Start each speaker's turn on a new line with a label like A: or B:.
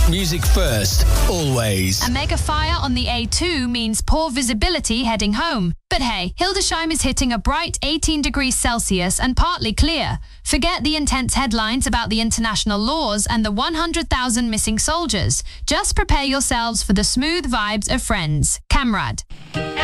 A: Music first, always.
B: A mega fire on the A2 means poor visibility heading home. But hey, Hildesheim is hitting a bright 18 degrees Celsius and partly clear. Forget the intense headlines about the international laws and the 100,000 missing soldiers. Just prepare yourselves for the smooth vibes of Friends. Kamrad.